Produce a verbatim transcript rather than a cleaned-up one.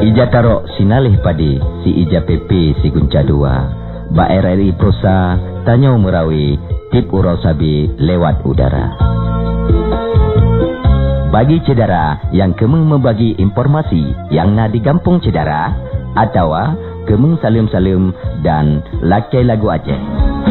Ija taro sinalih padi si Ija Pepe si Gunca dua. Ba R R I Prosa Tanyo Merawi tip urau sabi lewat udara. Bagi cedera yang kemeng membagi informasi yang na di Kampung Cedera atau kemeng salim-salim dan lakai lagu Aceh.